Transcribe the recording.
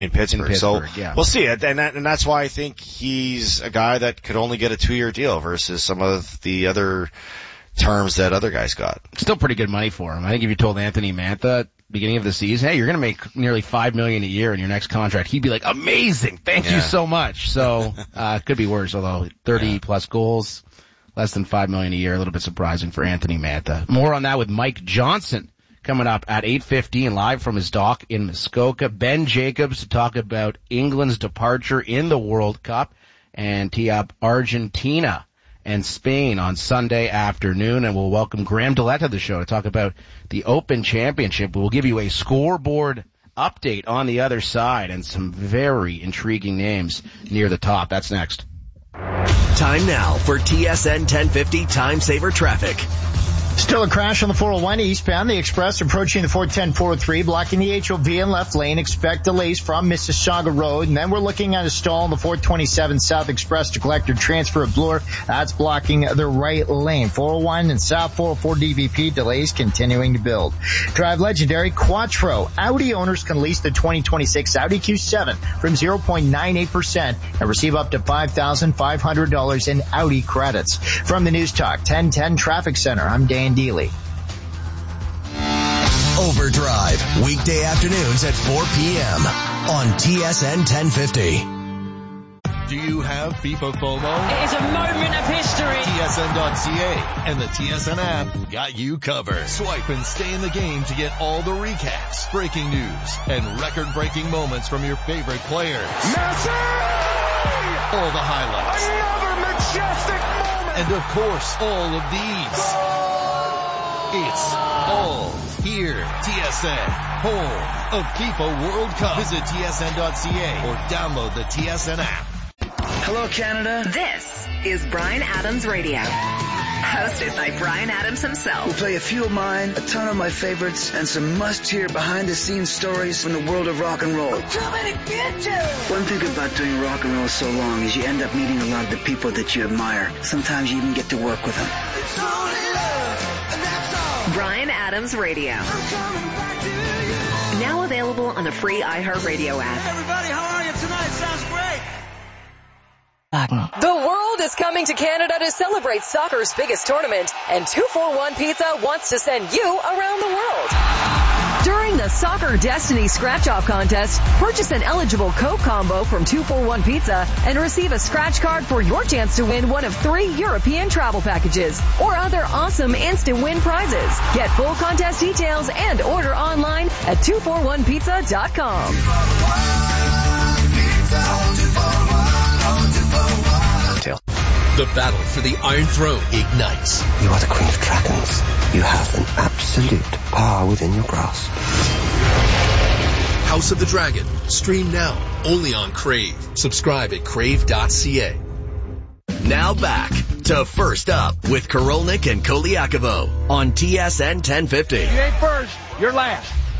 in Pittsburgh. So yeah. We'll see. And that's why I think he's a guy that could only get a 2-year deal versus some of the other terms that other guys got. Still pretty good money for him. I think if you told Anthony Mantha at the beginning of the season, hey, you're going to make nearly $5 million a year in your next contract, he'd be like, amazing. Thank you so much. So, could be worse, although 30 plus goals, less than $5 million a year, a little bit surprising for Anthony Mantha. More on that with Mike Johnson coming up at 8:50 and live from his dock in Muskoka. Ben Jacobs to talk about England's departure in the World Cup and tee up Argentina and Spain on Sunday afternoon. And we'll welcome Graham Dillette to the show to talk about the Open Championship. We'll give you a scoreboard update on the other side and some very intriguing names near the top. That's next. Time now for TSN 1050 Time Saver Traffic. Still a crash on the 401 eastbound. The express approaching the 410-403, blocking the HOV in left lane. Expect delays from Mississauga Road. And then we're looking at a stall on the 427 South Express to collector transfer of Bloor. That's blocking the right lane. 401 and South 404 DVP delays continuing to build. Drive legendary Quattro. Audi owners can lease the 2026 Audi Q7 from 0.98% and receive up to $5,500 in Audi credits. From the News Talk 1010 Traffic Center, I'm Dan Dealey. Overdrive, weekday afternoons at 4 p.m. on TSN 1050. Do you have FIFA FOMO? It is a moment of history. TSN.ca and the TSN app got you covered. Swipe and stay in the game to get all the recaps, breaking news, and record-breaking moments from your favorite players. Messi! All the highlights. Another majestic moment! And of course, all of these. It's all here. TSN, home of FIFA World Cup. Visit TSN.ca or download the TSN app. Hello, Canada. This is Bryan Adams Radio, hosted by Bryan Adams himself. We'll play a few of mine, a ton of my favorites, and some must-hear behind-the-scenes stories from the world of rock and roll. I'm coming to get you! One thing about doing rock and roll so long is you end up meeting a lot of the people that you admire. Sometimes you even get to work with them. It's only love, and that's all. Bryan Adams Radio. I'm coming back to you. Now available on the free iHeartRadio app. Hey, everybody, how are you tonight? Sounds great. The world is coming to Canada to celebrate soccer's biggest tournament, and 241 Pizza wants to send you around the world. During the Soccer Destiny Scratch-Off Contest, purchase an eligible Coke combo from 241 Pizza and receive a scratch card for your chance to win one of 3 European travel packages or other awesome instant win prizes. Get full contest details and order online at 241pizza.com. The battle for the Iron Throne ignites. You are the Queen of Dragons. You have an absolute power within your grasp. House of the Dragon. Stream now. Only on Crave. Subscribe at crave.ca. Now back to First Up with Korolnik and Koliakovo on TSN 1050. You ain't first, you're last.